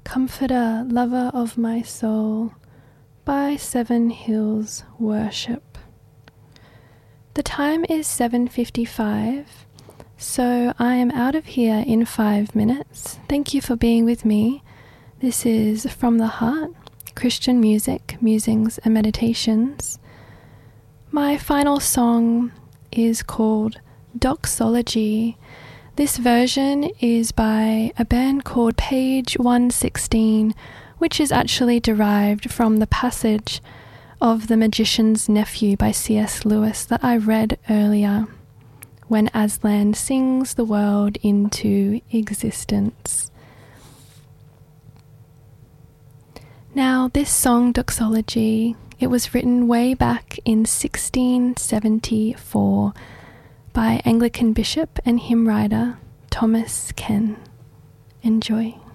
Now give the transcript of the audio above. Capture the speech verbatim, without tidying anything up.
Comforter, lover of my soul, by Seven Hills Worship. The time is seven fifty-five, so I am out of here in five minutes. Thank you for being with me. This is From the Heart, Christian Music, Musings and Meditations. My final song is called Doxology. This version is by a band called Page one sixteen, which is actually derived from the passage of The Magician's Nephew by C S Lewis that I read earlier, when Aslan sings the world into existence. Now, this song, Doxology, it was written way back in sixteen seventy-four by Anglican bishop and hymn writer Thomas Ken. Enjoy.